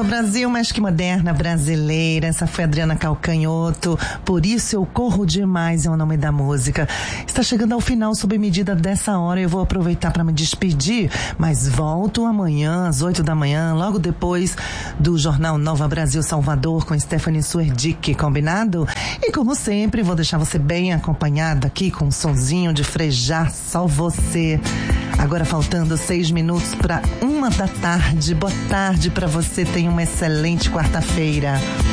Brasil, mais que moderna, brasileira. Essa foi a Adriana Calcanhoto. Por isso eu corro demais é o nome da música. Está chegando ao final sob medida dessa hora. Eu vou aproveitar para me despedir, mas volto amanhã às 8 da manhã, logo depois do Jornal Nova Brasil Salvador com Stephanie Suerdick, combinado? E como sempre, vou deixar você bem acompanhada aqui com um sonzinho de Frejá, só você. Agora faltando 6 minutos para 1 da tarde. Boa tarde para você, tenha uma excelente quarta-feira.